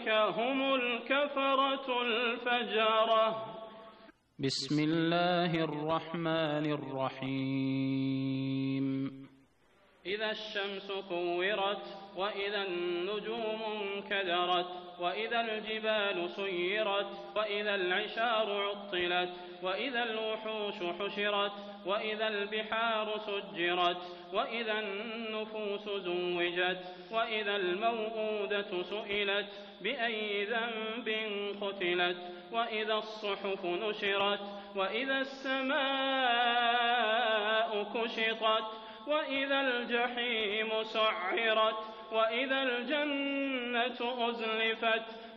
أولئك هم الكفرة الفجرة. بسم الله الرحمن الرحيم. إذا الشمس كورت وإذا النجوم انكدرت وإذا الجبال سيرت وإذا العشار عطلت وإذا الوحوش حشرت وإذا البحار سجرت وإذا النفوس زوجت وإذا الموءودة سئلت بأي ذنب قتلت وإذا الصحف نشرت وإذا السماء كشطت وإذا الجحيم سعرت وإذا الجنة أزلفت